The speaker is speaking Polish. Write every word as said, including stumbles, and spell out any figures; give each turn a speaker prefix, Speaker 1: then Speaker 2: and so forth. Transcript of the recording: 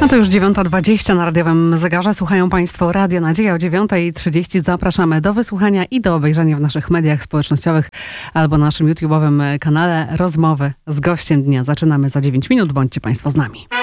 Speaker 1: No to już dziewiąta dwadzieścia na radiowym zegarze. Słuchają Państwo Radia Nadzieja. O dziewiąta trzydzieści zapraszamy do wysłuchania i do obejrzenia w naszych mediach społecznościowych albo naszym YouTube'owym kanale rozmowy z gościem dnia. Zaczynamy za dziewięć minut. Bądźcie Państwo z nami.